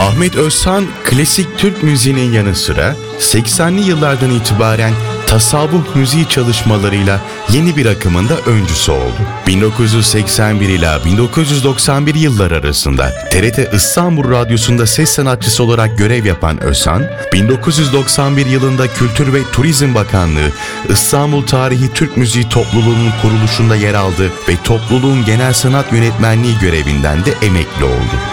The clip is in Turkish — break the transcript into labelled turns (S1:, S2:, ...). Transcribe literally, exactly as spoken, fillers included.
S1: Ahmet Özhan, klasik Türk müziğinin yanı sıra seksenli yıllardan itibaren tasavvuf müziği çalışmalarıyla yeni bir akımın da öncüsü oldu. bin dokuz yüz seksen bir ila bin dokuz yüz doksan bir yıllar arasında T R T İstanbul Radyosu'nda ses sanatçısı olarak görev yapan Özhan, bin dokuz yüz doksan bir yılında Kültür ve Turizm Bakanlığı İstanbul Tarihi Türk Müziği Topluluğu'nun kuruluşunda yer aldı ve topluluğun genel sanat yönetmenliği görevinden de emekli oldu.